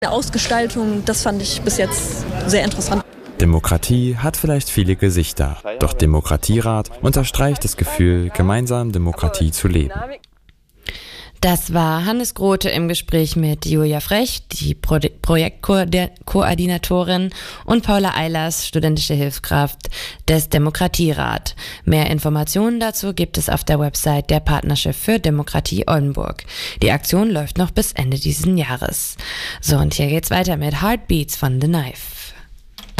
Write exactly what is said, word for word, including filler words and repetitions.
Ausgestaltung, das fand ich bis jetzt sehr interessant. Demokratie hat vielleicht viele Gesichter, doch Demokratierat unterstreicht das Gefühl, gemeinsam Demokratie zu leben. Das war Hannes Grote im Gespräch mit Julia Frech, die Pro- Projektkoordinatorin, und Paula Eilers, studentische Hilfskraft des Demokratierat. Mehr Informationen dazu gibt es auf der Website der Partnerschaft für Demokratie Oldenburg. Die Aktion läuft noch bis Ende dieses Jahres. So, und hier geht's weiter mit Heartbeats von The Knife.